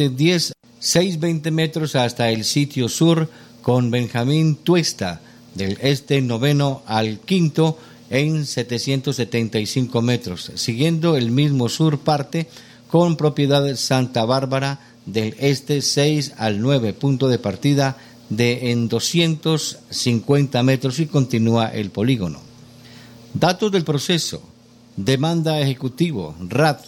norte 10, 620 metros hasta el sitio sur con Benjamín Tuesta, del este 9 al 5 en 775 metros. Siguiendo el mismo sur parte con propiedad Santa Bárbara, del este 6 al 9, punto de partida en 250 metros y continúa el polígono. Datos del proceso. Demanda ejecutivo, RAT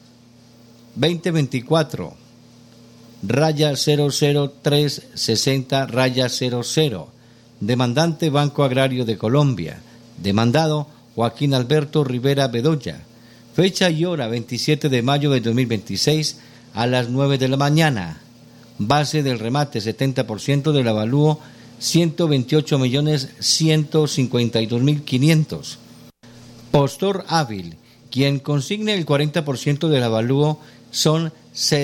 2024-00360-00. Demandante Banco Agrario de Colombia. Demandado Joaquín Alberto Rivera Bedoya. Fecha y hora 27 de mayo de 2026 a las 9 de la mañana. Base del remate 70% del avalúo 128.152.500. Postor hábil, quien consigne el 40% del avalúo son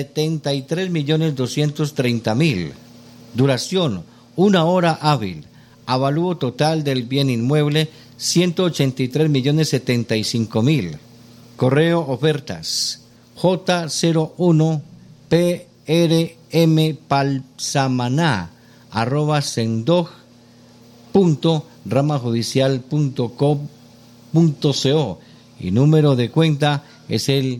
73.230.000. Duración 1 hora hábil. Avalúo total del bien inmueble 183.075.000. Correo ofertas j01pRMPalsamaná@sendog.ramajudicial.co y número de cuenta es el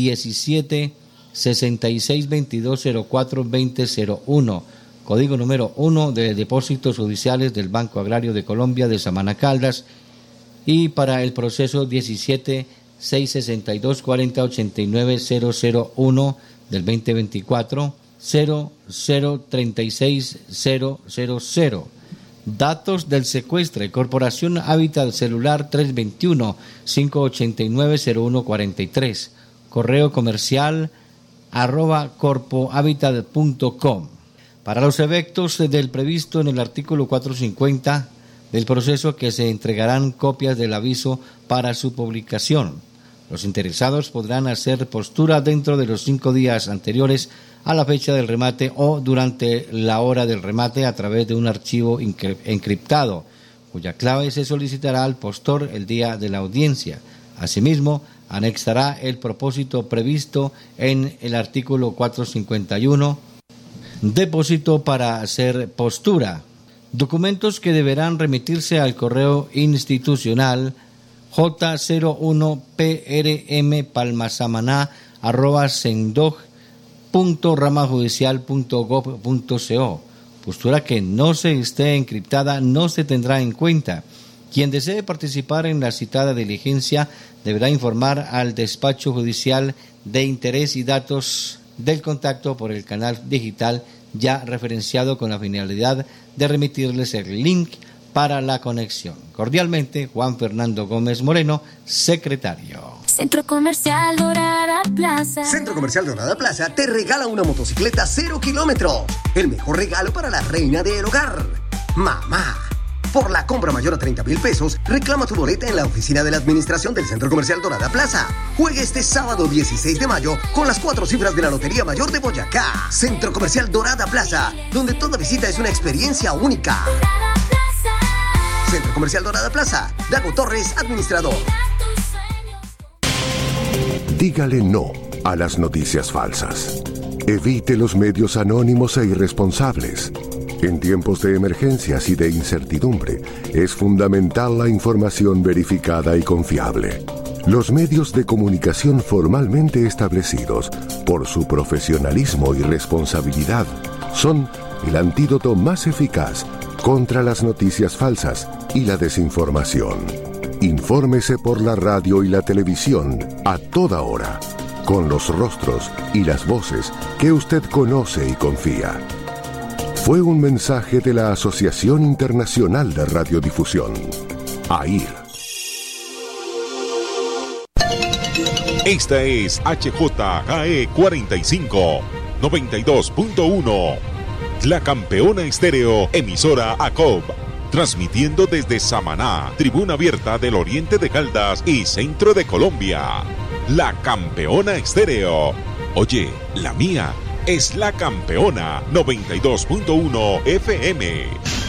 176622042001, código número 1 de depósitos judiciales del Banco Agrario de Colombia de Samaná Caldas, y para el proceso 17.662.40.89.001 del 2024 0036000. Datos del secuestre: Corporación Hábitat Celular 321-589-0143. Correo comercial @corpohabitat.com. Para los efectos del previsto en el artículo 450 del proceso, que se entregarán copias del aviso para su publicación. Los interesados podrán hacer postura dentro de los 5 días anteriores a la fecha del remate o durante la hora del remate a través de un archivo encriptado, cuya clave se solicitará al postor el día de la audiencia. Asimismo, anexará el propósito previsto en el artículo 451, depósito para hacer postura. Documentos que deberán remitirse al correo institucional j01prmPalmasamaná@sendog.ramajudicial.gov.co. Postura que no se esté encriptada no se tendrá en cuenta. Quien desee participar en la citada diligencia deberá informar al despacho judicial de interés y datos del contacto por el canal digital ya referenciado, con la finalidad de remitirles el link para la conexión. Cordialmente, Juan Fernando Gómez Moreno, secretario. Centro Comercial Dorada Plaza. Centro Comercial Dorada Plaza te regala una motocicleta 0 kilómetro. El mejor regalo para la reina del hogar, mamá. Por la compra mayor a 30,000 pesos, reclama tu boleta en la oficina de la administración del Centro Comercial Dorada Plaza. Juegue este sábado 16 de mayo con las 4 cifras de la Lotería Mayor de Boyacá. Centro Comercial Dorada Plaza, donde toda visita es una experiencia única. Dorada Plaza. Centro Comercial Dorada Plaza. Dago Torres, administrador. Dígale no a las noticias falsas. Evite los medios anónimos e irresponsables. En tiempos de emergencias y de incertidumbre, es fundamental la información verificada y confiable. Los medios de comunicación formalmente establecidos, por su profesionalismo y responsabilidad, son el antídoto más eficaz contra las noticias falsas y la desinformación. Infórmese por la radio y la televisión a toda hora, con los rostros y las voces que usted conoce y confía. Fue un mensaje de la Asociación Internacional de Radiodifusión, AIR. Esta es HJKE 45, 92.1. La Campeona Estéreo, emisora ACOB. Transmitiendo desde Samaná, tribuna abierta del oriente de Caldas y centro de Colombia. La Campeona Estéreo. Oye, la mía es La Campeona 92.1 FM.